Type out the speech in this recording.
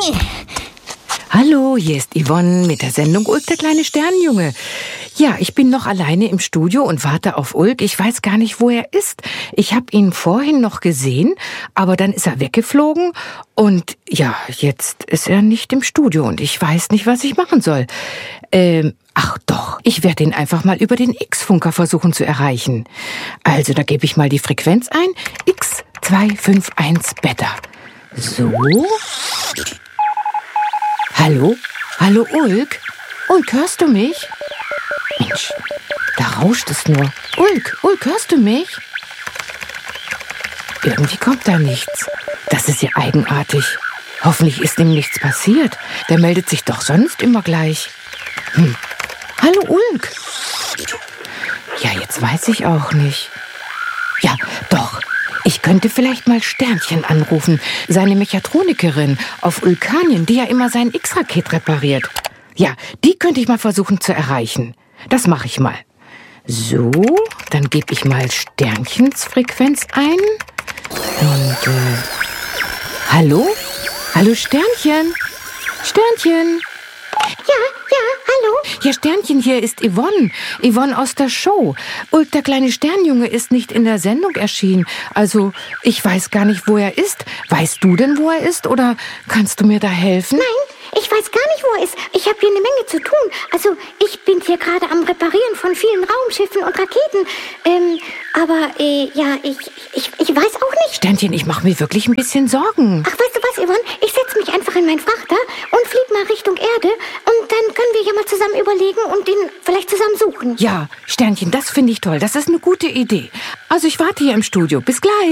Hallo, hier ist Yvonne mit der Sendung Ulk, der kleine Sternenjunge. Ja, ich bin noch alleine im Studio und warte auf Ulk. Ich weiß gar nicht, wo er ist. Ich habe ihn vorhin noch gesehen, aber dann ist er weggeflogen. Und ja, jetzt ist er nicht im Studio und ich weiß nicht, was ich machen soll. Ach doch, ich werde ihn einfach mal über den X-Funker versuchen zu erreichen. Also, da gebe ich mal die Frequenz ein. X251 Beta. So. Hallo? Hallo, Ulk? Ulk, hörst du mich? Mensch, da rauscht es nur. Ulk, hörst du mich? Irgendwie kommt da nichts. Das ist ja eigenartig. Hoffentlich ist ihm nichts passiert. Der meldet sich doch sonst immer gleich. Hallo, Ulk? Ja, jetzt weiß ich auch nicht. Ja, doch. Ich könnte vielleicht mal Sternchen anrufen, seine Mechatronikerin auf Ulkanien, die ja immer sein X-Raket repariert. Ja, die könnte ich mal versuchen zu erreichen. Das mache ich mal. So, dann gebe ich mal Sternchens Frequenz ein. Und, hallo? Hallo, Sternchen? Sternchen? Ja, hallo? Ja, Sternchen, hier ist Yvonne. Yvonne aus der Show. Ulk, der kleine Sternjunge, ist nicht in der Sendung erschienen. Also, ich weiß gar nicht, wo er ist. Weißt du denn, wo er ist? Oder kannst du mir da helfen? Nein, ich weiß gar nicht, wo er ist. Ich habe hier eine Menge zu tun. Also, ich bin hier gerade am Reparieren von vielen Raumschiffen und Raketen. Ich weiß auch nicht. Sternchen, ich mache mir wirklich ein bisschen Sorgen. Ach, weißt du was, Yvonne? Ich setze mich einfach in meinen Frachter und flieg mal Richtung Erde. Und dann können wir ja mal zusammen überlegen und ihn vielleicht zusammen suchen. Ja, Sternchen, das finde ich toll. Das ist eine gute Idee. Also, ich warte hier im Studio. Bis gleich.